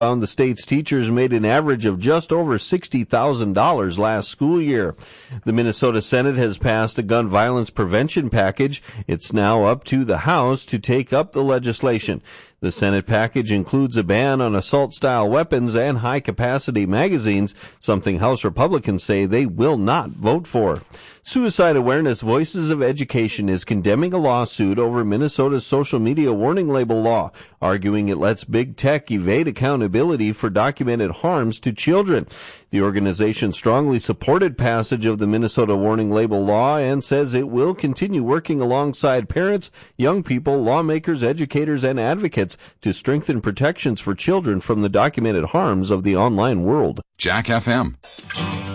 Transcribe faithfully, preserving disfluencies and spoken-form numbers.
found the state's teachers made an average of just over sixty thousand dollars last school year. The Minnesota Senate has passed a gun violence prevention package. It's now up to the House to take up the legislation. The Senate package includes a ban on assault-style weapons and high-capacity magazines, something House Republicans say they will not vote for. Suicide Awareness Voices of Education is condemning a lawsuit over Minnesota's social media warning label law, arguing it lets big tech evade accountability for documented harms to children. The organization strongly supported passage of the Minnesota warning label law and says it will continue working alongside parents, young people, lawmakers, educators, and advocates to strengthen protections for children from the documented harms of the online world. Jack F M.